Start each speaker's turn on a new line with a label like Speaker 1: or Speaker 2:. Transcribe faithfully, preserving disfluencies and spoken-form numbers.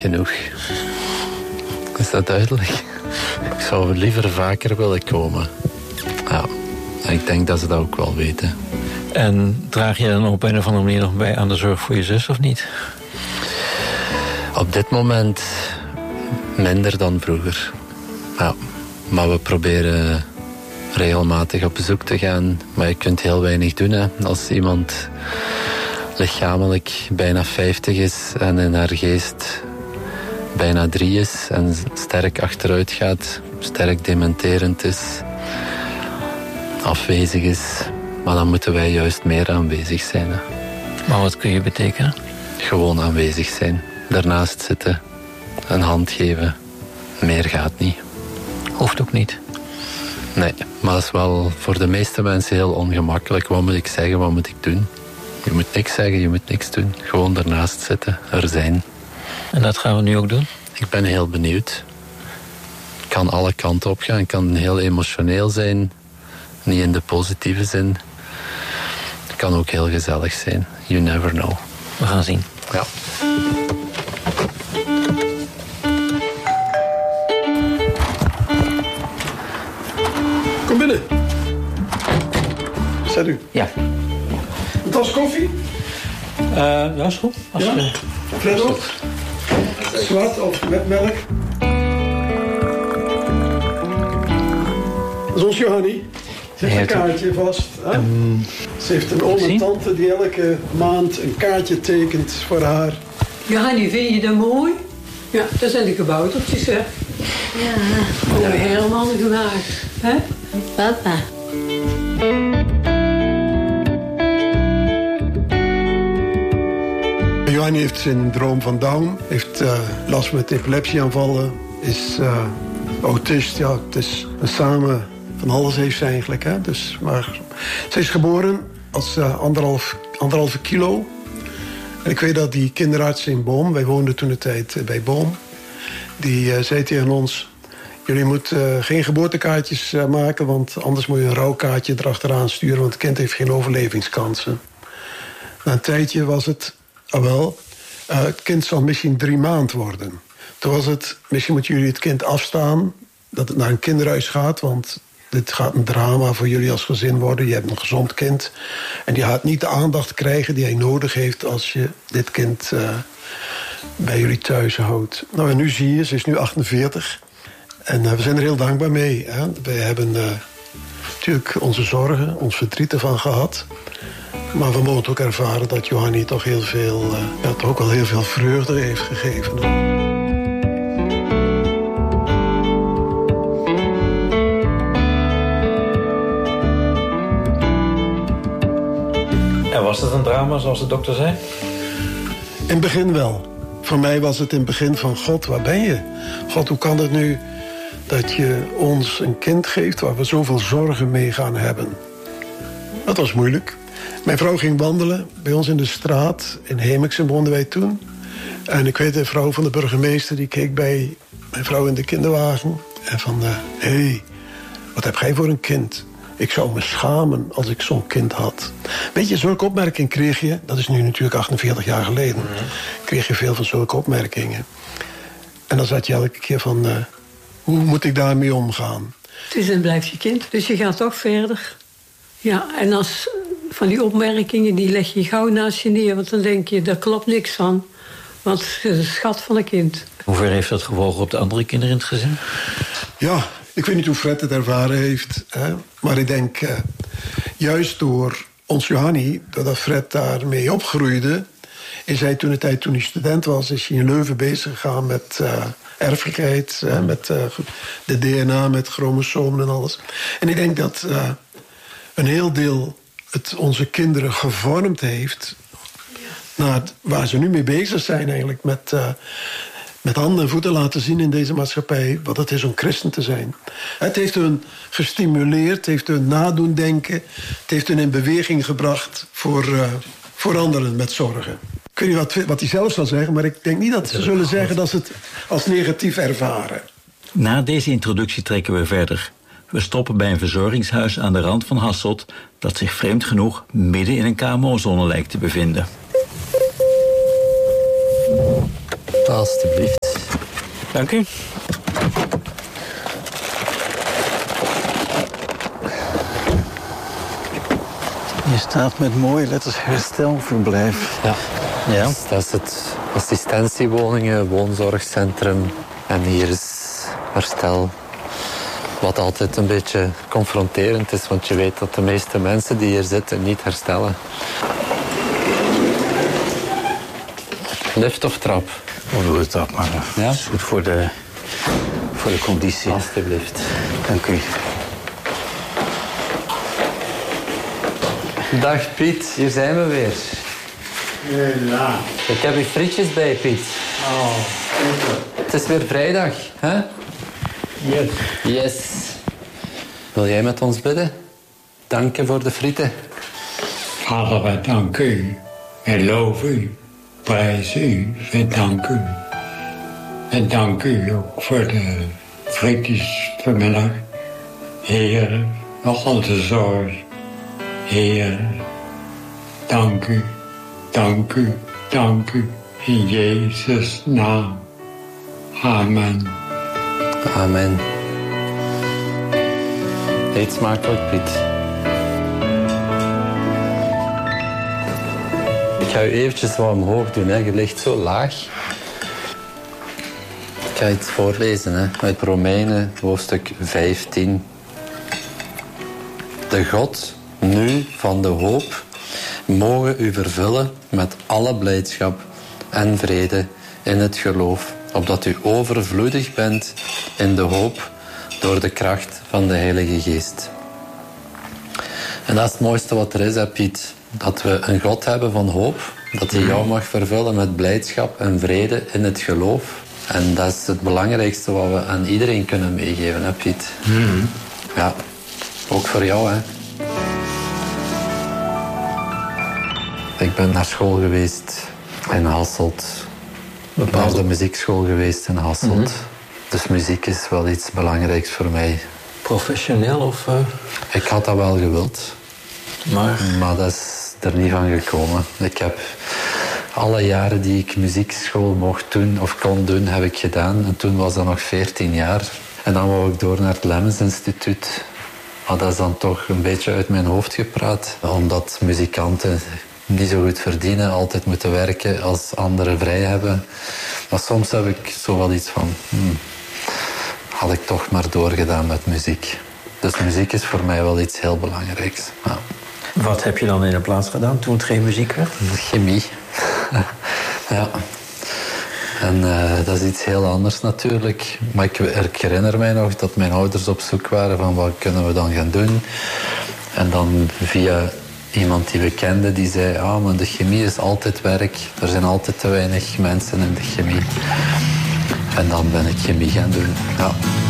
Speaker 1: Genoeg. Is dat duidelijk? Ik zou liever vaker willen komen. Ja, ik denk dat ze dat ook wel weten.
Speaker 2: En draag je dan op een of andere manier nog bij aan de zorg voor je zus of niet?
Speaker 1: Op dit moment minder dan vroeger. Ja, maar we proberen regelmatig op bezoek te gaan. Maar je kunt heel weinig doen. Hè. Als iemand lichamelijk bijna vijftig is en in haar geest bijna drie is en sterk achteruit gaat, sterk dementerend is, afwezig is, maar dan moeten wij juist meer aanwezig zijn. Hè.
Speaker 2: Maar wat kun je betekenen?
Speaker 1: Gewoon aanwezig zijn. Daarnaast zitten, een hand geven. Meer gaat niet.
Speaker 2: Hoeft ook niet.
Speaker 1: Nee, maar dat is wel voor de meeste mensen heel ongemakkelijk. Wat moet ik zeggen, wat moet ik doen? Je moet niks zeggen, je moet niks doen. Gewoon daarnaast zitten, er zijn.
Speaker 2: En dat gaan we nu ook doen?
Speaker 1: Ik ben heel benieuwd. Ik kan alle kanten op gaan. Ik kan heel emotioneel zijn. Niet in de positieve zin. Het kan ook heel gezellig zijn. You never know.
Speaker 2: We gaan zien.
Speaker 1: Ja.
Speaker 3: Kom binnen. Zet u.
Speaker 2: Ja.
Speaker 3: Een tas koffie?
Speaker 2: Uh, ja, is goed. Als
Speaker 3: Ja?
Speaker 2: je...
Speaker 3: Fred op. Zwart of met melk. Dat is ons Johannie. Ze heeft een kaartje vast. Hè?
Speaker 2: Um,
Speaker 3: Ze heeft een oom en tante die elke maand een kaartje tekent voor haar.
Speaker 4: Johannie, vind je dat mooi? Ja, dat zijn de kaboutertjes, hè?
Speaker 5: Ja.
Speaker 4: Dat hebben we helemaal gemaakt, hè?
Speaker 5: Papa.
Speaker 3: Johannie heeft syndroom van Down. Heeft uh, last met epilepsieaanvallen. Is uh, autist. Ja, het is een samen van alles heeft ze eigenlijk. Hè? Dus, maar ze is geboren als uh, anderhalf, anderhalve kilo. En ik weet dat die kinderarts in Boom, wij woonden toen de tijd bij Boom, die uh, zei tegen ons: jullie moeten uh, geen geboortekaartjes uh, maken, want anders moet je een rouwkaartje erachteraan sturen, want het kind heeft geen overlevingskansen. Na een tijdje was het, ah wel, uh, het kind zal misschien drie maanden worden. Toen was het, misschien moeten jullie het kind afstaan, dat het naar een kinderhuis gaat, want dit gaat een drama voor jullie als gezin worden. Je hebt een gezond kind. En die gaat niet de aandacht krijgen die hij nodig heeft als je dit kind uh, bij jullie thuis houdt. Nou, en nu zie je, ze is nu achtenveertig. En uh, we zijn er heel dankbaar mee. Hè? Wij hebben uh, natuurlijk onze zorgen, ons verdriet ervan gehad. Maar we mogen ook ervaren dat Johannie toch heel veel, uh, ja, toch ook wel heel veel vreugde heeft gegeven.
Speaker 2: En was dat een drama, zoals de dokter zei?
Speaker 3: In het begin wel. Voor mij was het in het begin van: God, waar ben je? God, hoe kan het nu dat je ons een kind geeft waar we zoveel zorgen mee gaan hebben? Dat was moeilijk. Mijn vrouw ging wandelen bij ons in de straat. In Hemiksen woonden wij toen. En ik weet, de vrouw van de burgemeester die keek bij mijn vrouw in de kinderwagen. En van, hé, uh, hey, wat heb jij voor een kind? Ik zou me schamen als ik zo'n kind had. Weet je, zulke opmerkingen kreeg je. Dat is nu natuurlijk achtenveertig jaar geleden. Mm-hmm. Kreeg je veel van zulke opmerkingen. En dan zat je elke keer van: uh, hoe moet ik daarmee omgaan?
Speaker 4: Het is en blijft je kind, dus je gaat toch verder. Ja, en als van die opmerkingen, die leg je gauw naast je neer. Want dan denk je, daar klopt niks van. Want het is een schat van een kind.
Speaker 2: Hoe ver heeft dat gevolgen op de andere kinderen in het gezin?
Speaker 3: Ja, ik weet niet hoe Fred het ervaren heeft. Hè? Maar ik denk, uh, juist door ons Johannie, doordat Fred daarmee opgroeide, is hij toen, de tijd, toen hij student was, is hij in Leuven bezig gegaan met uh, erfelijkheid, hè? Met uh, de D N A, met chromosomen en alles. En ik denk dat uh, een heel deel het onze kinderen gevormd heeft naar waar ze nu mee bezig zijn eigenlijk, met Uh, met handen en voeten laten zien in deze maatschappij wat het is om christen te zijn. Het heeft hun gestimuleerd, het heeft hun nadoen denken, het heeft hun in beweging gebracht voor, uh, voor anderen met zorgen. Ik weet niet wat, wat hij zelf zal zeggen, maar ik denk niet dat ze zullen zeggen dat ze het als negatief ervaren.
Speaker 6: Na deze introductie trekken we verder. We stoppen bij een verzorgingshuis aan de rand van Hasselt, dat zich vreemd genoeg midden in een K M O-zone lijkt te bevinden.
Speaker 1: Alsjeblieft.
Speaker 2: Dank u.
Speaker 6: Je staat met mooie letters herstelverblijf.
Speaker 1: Ja.
Speaker 6: Ja.
Speaker 1: Dus dat is het assistentiewoningen, woonzorgcentrum. En hier is herstel. Wat altijd een beetje confronterend is, want je weet dat de meeste mensen die hier zitten niet herstellen. Lift of trap?
Speaker 6: Hoe doe het dat maar?
Speaker 1: Ja?
Speaker 6: Dat is goed voor de, voor de conditie.
Speaker 1: Alsjeblieft.
Speaker 6: Dank u.
Speaker 1: Dag Piet, hier zijn we weer.
Speaker 3: Ja.
Speaker 1: Ik heb je frietjes bij, Piet.
Speaker 3: Oh,
Speaker 1: Het is weer vrijdag, hè?
Speaker 3: yes.
Speaker 1: Yes. Wil jij met ons bidden? Dank je voor de frieten.
Speaker 5: Vader, wij danken u. Wij loven u. Prijs u. Wij danken u. En dank u ook voor de frietjes vanmiddag. Heer, nog onze zorg. Heer, dank u. Dank u. Dank u. In Jezus' naam. Amen.
Speaker 1: Amen. Eet smakelijk, Piet. Ik ga u eventjes wat omhoog doen, hè. Je ligt zo laag. Ik ga iets voorlezen, hè. Uit Romeinen, hoofdstuk vijftien. De God, nu van de hoop, mogen u vervullen met alle blijdschap en vrede in het geloof, opdat u overvloedig bent in de hoop door de kracht van de Heilige Geest. En dat is het mooiste wat er is, hè, Piet. Dat we een God hebben van hoop, dat hij jou mag vervullen met blijdschap en vrede in het geloof. En dat is het belangrijkste wat we aan iedereen kunnen meegeven, hè, Piet.
Speaker 5: Mm.
Speaker 1: Ja, ook voor jou, hè. Ik ben naar school geweest in Hasselt. Naar de muziekschool geweest in Hasselt. Mm-hmm. Dus muziek is wel iets belangrijks voor mij.
Speaker 2: Professioneel of... Uh...
Speaker 1: Ik had dat wel gewild.
Speaker 2: Maar...
Speaker 1: Maar dat is er niet van gekomen. Ik heb alle jaren die ik muziekschool mocht doen of kon doen, heb ik gedaan. En toen was dat nog veertien jaar. En dan wou ik door naar het Lemmens Instituut. Maar dat is dan toch een beetje uit mijn hoofd gepraat. Omdat muzikanten niet zo goed verdienen, altijd moeten werken als anderen vrij hebben. Maar soms heb ik zo wel iets van... Hmm, had ik toch maar doorgedaan met muziek. Dus muziek is voor mij wel iets heel belangrijks. Ja.
Speaker 2: Wat heb je dan in de plaats gedaan toen het geen muziek werd?
Speaker 1: Chemie. Ja. En uh, dat is iets heel anders natuurlijk. Maar ik, ik herinner mij nog dat mijn ouders op zoek waren van wat kunnen we dan gaan doen. En dan via iemand die we kenden, die zei... ah, maar de chemie is altijd werk. Er zijn altijd te weinig mensen in de chemie. En dan ben ik chemie gaan doen. Ja.